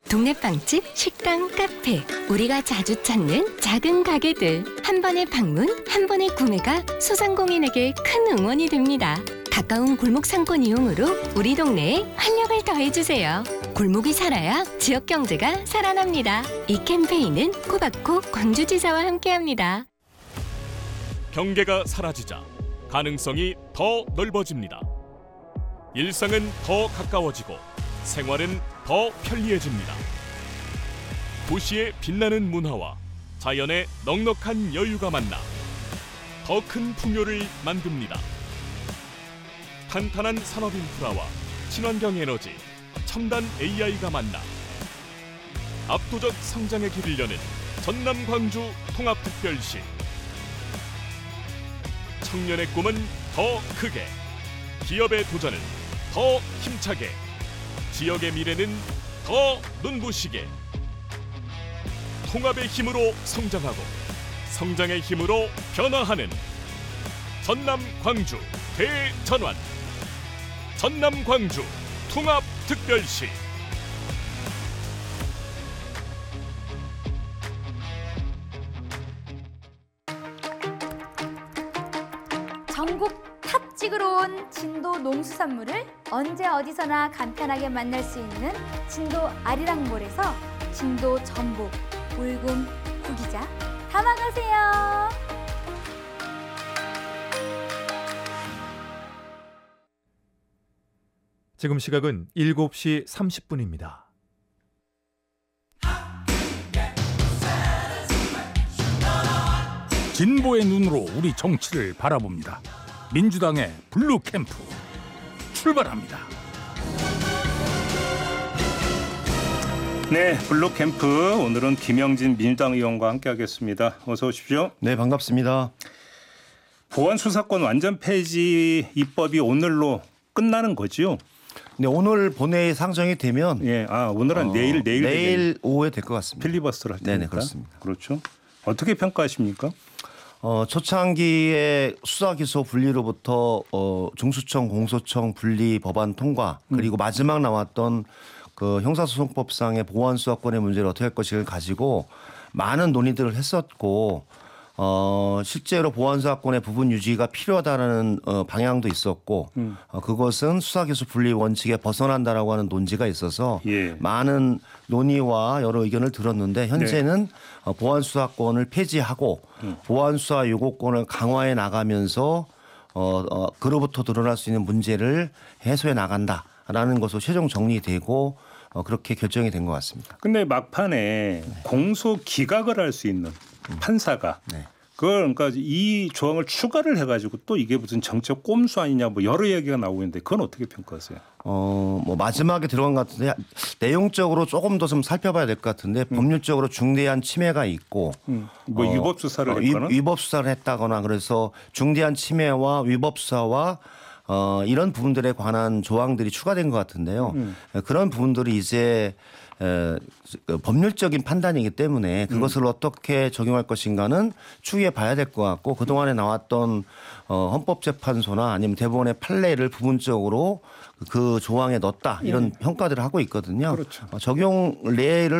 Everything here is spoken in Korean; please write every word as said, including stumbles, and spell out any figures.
동네 빵집, 식당, 카페, 우리가 자주 찾는 작은 가게들. 한 번의 방문, 한 번의 구매가 소상공인에게 큰 응원이 됩니다. 가까운 골목 상권 이용으로 우리 동네에 활력을 더해주세요. 골목이 살아야 지역 경제가 살아납니다. 이 캠페인은 코바코 광주지사와 함께합니다. 경계가 사라지자 가능성이 더 넓어집니다. 일상은 더 가까워지고 생활은 더 편리해집니다. 도시의 빛나는 문화와 자연의 넉넉한 여유가 만나 더 큰 풍요를 만듭니다. 탄탄한 산업 인프라와 친환경 에너지, 첨단 에이아이가 만나 압도적 성장의 길을 여는 전남 광주 통합특별시. 청년의 꿈은 더 크게, 기업의 도전은 더 힘차게, 지역의 미래는 더 눈부시게. 통합의 힘으로 성장하고 성장의 힘으로 변화하는 전남 광주 대전환. 전남 광주 통합특별시. 전국 탑 찍으러 온 진도 농수산물을 언제 어디서나 간편하게 만날 수 있는 진도 아리랑몰에서 진도 전복, 울금, 구기자 담아가세요. 지금 시각은 일곱 시 삼십 분입니다. 진보의 눈으로 우리 정치를 바라봅니다. 민주당의 블루 캠프 출발합니다. 네, 블루 캠프 오늘은 김영진 민주당 의원과 함께하겠습니다. 어서 오십시오. 네, 반갑습니다. 보안 수사권 완전 폐지 입법이 오늘로 끝나는 거죠? 네, 오늘 본회의 상정이 되면 예, 아 오늘은 어, 내일 내일 내일 오후에 될 것 같습니다. 필리버스터를 할 테니까. 네네, 그렇습니다. 그렇죠. 어떻게 평가하십니까? 어, 초창기에 수사 기소 분리로부터 어, 중수청 공소청 분리 법안 통과 그리고 음. 마지막 나왔던 그 형사소송법상의 보안 수사권의 문제를 어떻게 할 것인가를 가지고 많은 논의들을 했었고 어, 실제로 보안 수사권의 부분 유지가 필요하다는 어, 방향도 있었고 음. 어, 그것은 수사기소 분리 원칙에 벗어난다라고 하는 논지가 있어서 예. 많은 논의와 여러 의견을 들었는데 현재는 네. 어, 보안 수사권을 폐지하고 음. 보안 수사 요구권을 강화해 나가면서 어, 어, 그로부터 드러날 수 있는 문제를 해소해 나간다라는 것으로 최종 정리되고 어, 그렇게 결정이 된 것 같습니다. 근데 막판에 네. 공소 기각을 할 수 있는 판사가 네. 그걸 그러니까 이 조항을 추가를 해가지고 또 이게 무슨 정책 꼼수 아니냐 뭐 여러 이야기가 나오고 있는데 그건 어떻게 평가하세요? 어, 뭐 마지막에 들어간 것 같은데 내용적으로 조금 더 좀 살펴봐야 될 것 같은데 음. 법률적으로 중대한 침해가 있고 음. 뭐 어, 위법 수사를 어, 했거나 위법 수사를 했다거나 그래서 중대한 침해와 위법 수사와 어, 이런 부분들에 관한 조항들이 추가된 것 같은데요. 음. 그런 부분들이 이제 에, 법률적인 판단이기 때문에 그것을 음. 어떻게 적용할 것인가는 추후에 봐야 될 것 같고 그동안에 나왔던 어, 헌법재판소나 아니면 대법원의 판례를 부분적으로 그 조항에 넣었다 이런 예. 평가들을 하고 있거든요. 그렇죠. 어, 적용 례를